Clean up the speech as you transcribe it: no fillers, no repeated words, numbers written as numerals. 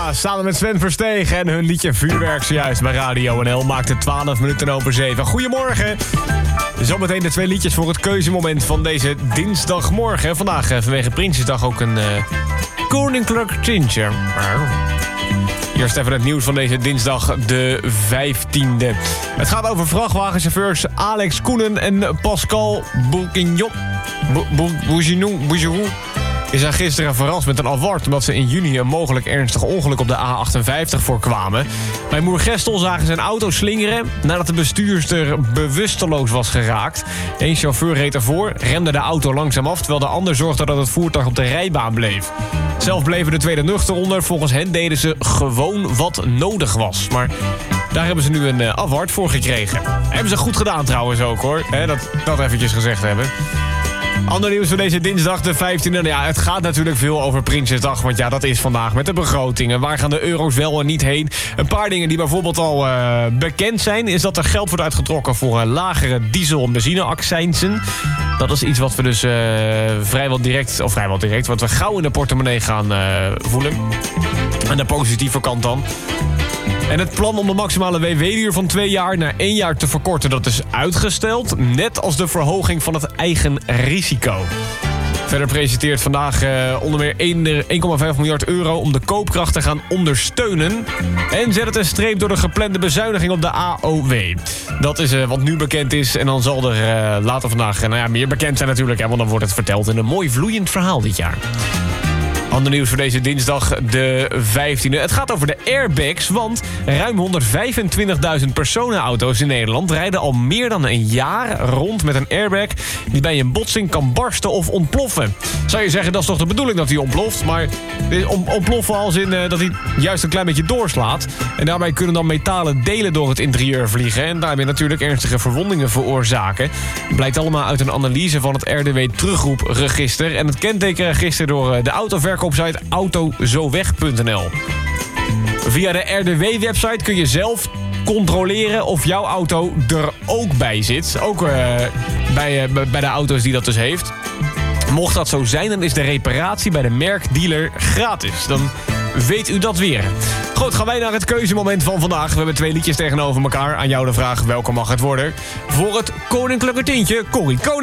Ja, samen met Sven Verstegen en hun liedje Vuurwerk zojuist bij Radio NL maakt het 12 minuten over 7. Goedemorgen. Zometeen de 2 liedjes voor het keuzemoment van deze dinsdagmorgen. Vandaag vanwege Prinsjesdag ook een koninklijk tintje. Eerst even het nieuws van deze dinsdag de 15e. Het gaat over vrachtwagenchauffeurs Alex Koenen en Pascal Bouginon. Is er gisteren verrast met een award omdat ze in juni een mogelijk ernstig ongeluk op de A58 voorkwamen. Bij Moergestel zagen ze een auto slingeren nadat de bestuurster bewusteloos was geraakt. Eén chauffeur reed ervoor, remde de auto langzaam af, terwijl de ander zorgde dat het voertuig op de rijbaan bleef. Zelf bleven de tweede nuchter onder. Volgens hen deden ze gewoon wat nodig was. Maar daar hebben ze nu een award voor gekregen. Hebben ze goed gedaan trouwens ook hoor. Dat eventjes gezegd hebben. Ander nieuws van deze dinsdag de 15e. Nou ja, het gaat natuurlijk veel over Prinsjesdag. Want ja, dat is vandaag met de begrotingen. Waar gaan de euro's wel en niet heen? Een paar dingen die bijvoorbeeld al bekend zijn... is dat er geld wordt uitgetrokken voor lagere diesel- en benzineaccijnsen. Dat is iets wat we dus vrijwel direct... wat we gauw in de portemonnee gaan voelen. Aan de positieve kant dan. En het plan om de maximale WW-duur van 2 jaar naar 1 jaar te verkorten... dat is uitgesteld, net als de verhoging van het eigen risico. Verder presenteert vandaag onder meer 1,5 miljard euro... om de koopkracht te gaan ondersteunen. En zet het een streep door de geplande bezuiniging op de AOW. Dat is wat nu bekend is. En dan zal er later vandaag meer bekend zijn natuurlijk. Want dan wordt het verteld in een mooi vloeiend verhaal dit jaar. Ander nieuws voor deze dinsdag de 15e. Het gaat over de airbags, want ruim 125.000 personenauto's in Nederland... rijden al meer dan een jaar rond met een airbag... die bij een botsing kan barsten of ontploffen. Zou je zeggen, dat is toch de bedoeling dat hij ontploft? Maar ontploffen als in dat hij juist een klein beetje doorslaat. En daarbij kunnen dan metalen delen door het interieur vliegen... en daarmee natuurlijk ernstige verwondingen veroorzaken. Blijkt allemaal uit een analyse van het RDW-terugroepregister... en het kentekenregister door de autoverkoop site autozoweg.nl. Via de RDW-website kun je zelf controleren of jouw auto er ook bij zit. Ook bij de auto's die dat dus heeft. Mocht dat zo zijn, dan is de reparatie bij de merkdealer gratis. Dan weet u dat weer. Goed, gaan wij naar het keuzemoment van vandaag. We hebben 2 liedjes tegenover elkaar. Aan jou de vraag, welke mag het worden? Voor het koninklijke tintje, Corrie Konings.